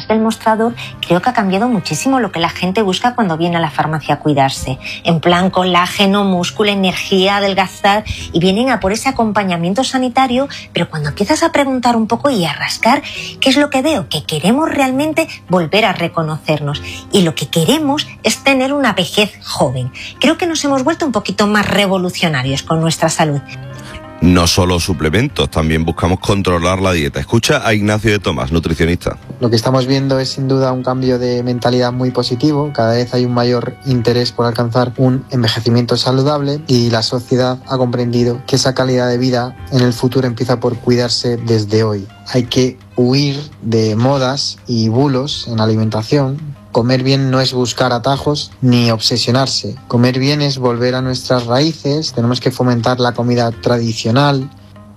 detrás del mostrador, creo que ha cambiado muchísimo lo que la gente busca cuando viene a la farmacia a cuidarse. En plan colágeno, músculo, energía, adelgazar, y vienen a por ese acompañamiento sanitario, pero cuando empiezas a preguntar un poco y a rascar, ¿qué es lo que veo? Que queremos realmente volver a reconocernos y lo que queremos es tener una vejez joven. Creo que nos hemos vuelto un poquito más revolucionarios con nuestra salud. No solo suplementos, también buscamos controlar la dieta. Escucha a Ignacio de Tomás, nutricionista. Lo que estamos viendo es sin duda un cambio de mentalidad muy positivo. Cada vez hay un mayor interés por alcanzar un envejecimiento saludable y la sociedad ha comprendido que esa calidad de vida en el futuro empieza por cuidarse desde hoy. Hay que huir de modas y bulos en la alimentación. Comer bien no es buscar atajos ni obsesionarse. Comer bien es volver a nuestras raíces. Tenemos que fomentar la comida tradicional.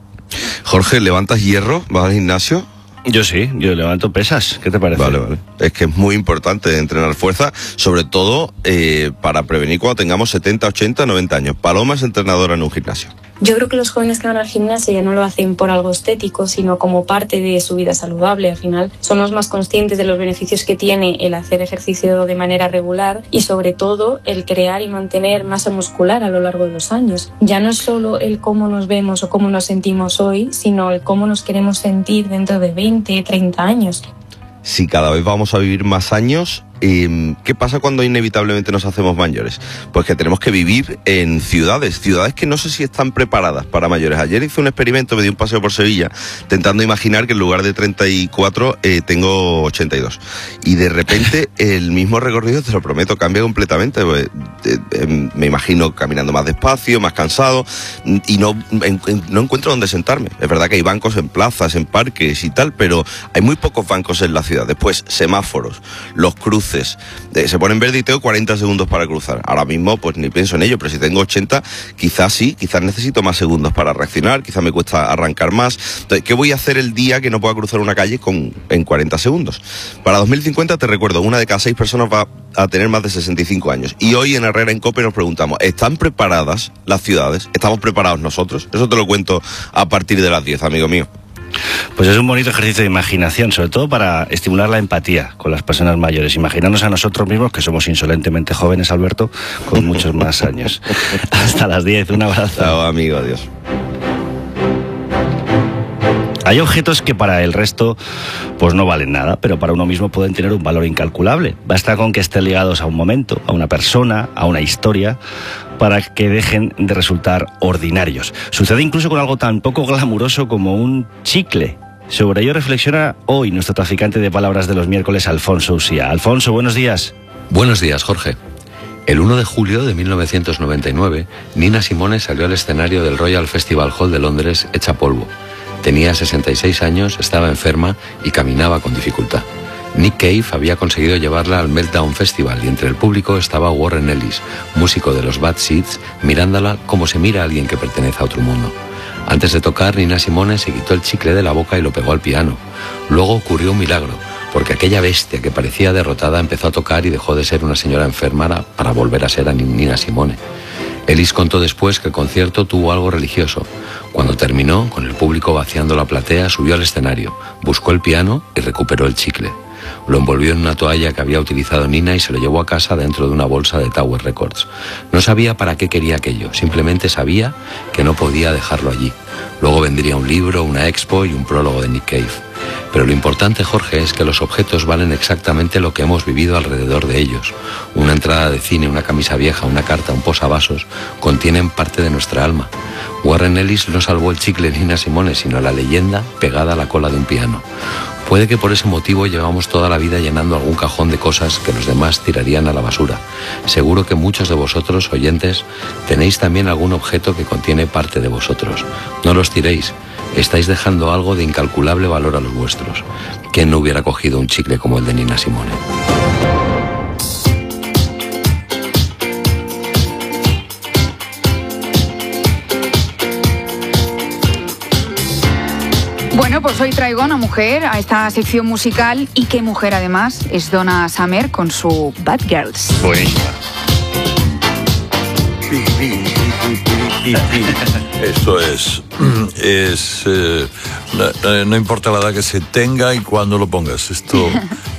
Jorge, ¿levantas hierro? ¿Vas al gimnasio? Yo sí, yo levanto pesas. ¿Qué te parece? Vale. Es que es muy importante entrenar fuerza, sobre todo para prevenir cuando tengamos 70, 80, 90 años. Paloma es entrenadora en un gimnasio. Yo creo que los jóvenes que van al gimnasio ya no lo hacen por algo estético, sino como parte de su vida saludable. Al final somos más conscientes de los beneficios que tiene el hacer ejercicio de manera regular y sobre todo el crear y mantener masa muscular a lo largo de los años. Ya no es solo el cómo nos vemos o cómo nos sentimos hoy, sino el cómo nos queremos sentir dentro de 20, 30 años. Si cada vez vamos a vivir más años, ¿qué pasa cuando inevitablemente nos hacemos mayores? Pues que tenemos que vivir en ciudades que no sé si están preparadas para mayores. Ayer hice un experimento, me di un paseo por Sevilla, intentando imaginar que en lugar de 34 tengo 82. Y de repente el mismo recorrido, te lo prometo, cambia completamente. Me imagino caminando más despacio, más cansado, y no encuentro dónde sentarme. Es verdad que hay bancos en plazas, en parques y tal, pero hay muy pocos bancos en la ciudad. Después, semáforos, los cruces. Se pone en verde y tengo 40 segundos para cruzar. Ahora mismo pues ni pienso en ello, pero si tengo 80, quizás sí, quizás necesito más segundos para reaccionar, quizás me cuesta arrancar más. Entonces, ¿qué voy a hacer el día que no pueda cruzar una calle en 40 segundos? Para 2050, te recuerdo, 1 de cada 6 personas va a tener más de 65 años. Y hoy en Herrera en COPE nos preguntamos, ¿están preparadas las ciudades? ¿Estamos preparados nosotros? Eso te lo cuento a partir de las 10, amigo mío. Pues es un bonito ejercicio de imaginación, sobre todo para estimular la empatía con las personas mayores. Imaginarnos a nosotros mismos, que somos insolentemente jóvenes, Alberto, con muchos más años. Hasta las 10, un abrazo. Chao, amigo, adiós. Hay objetos que para el resto pues no valen nada, pero para uno mismo pueden tener un valor incalculable. Basta con que estén ligados a un momento, a una persona, a una historia, para que dejen de resultar ordinarios. Sucede incluso con algo tan poco glamuroso como un chicle. Sobre ello reflexiona hoy nuestro traficante de palabras de los miércoles, Alfonso Usía. Alfonso, buenos días. Buenos días, Jorge. El 1 de julio de 1999, Nina Simone salió al escenario del Royal Festival Hall de Londres hecha polvo. Tenía 66 años, estaba enferma y caminaba con dificultad. Nick Cave había conseguido llevarla al Meltdown Festival y entre el público estaba Warren Ellis, músico de los Bad Seeds, mirándola como se mira a alguien que pertenece a otro mundo. Antes de tocar, Nina Simone se quitó el chicle de la boca y lo pegó al piano. Luego ocurrió un milagro, porque aquella bestia que parecía derrotada empezó a tocar y dejó de ser una señora enferma para volver a ser a Nina Simone. Ellis contó después que el concierto tuvo algo religioso. Cuando terminó, con el público vaciando la platea, subió al escenario, buscó el piano y recuperó el chicle. Lo envolvió en una toalla que había utilizado Nina y se lo llevó a casa dentro de una bolsa de Tower Records. No sabía para qué quería aquello, simplemente sabía que no podía dejarlo allí. Luego vendría un libro, una expo y un prólogo de Nick Cave. Pero lo importante, Jorge, es que los objetos valen exactamente lo que hemos vivido alrededor de ellos. Una entrada de cine, una camisa vieja, una carta, un posavasos, contienen parte de nuestra alma. Warren Ellis no salvó el chicle Nina Simone, sino la leyenda pegada a la cola de un piano. Puede que por ese motivo llevamos toda la vida llenando algún cajón de cosas que los demás tirarían a la basura. Seguro que muchos de vosotros, oyentes, tenéis también algún objeto que contiene parte de vosotros. No los tiréis. Estáis dejando algo de incalculable valor a los vuestros. ¿Quién no hubiera cogido un chicle como el de Nina Simone? Bueno, pues hoy traigo a una mujer a esta sección musical y qué mujer además es Donna Summer con su Bad Girls. Buenísima. Eso es no importa la edad que se tenga y cuándo lo pongas. Esto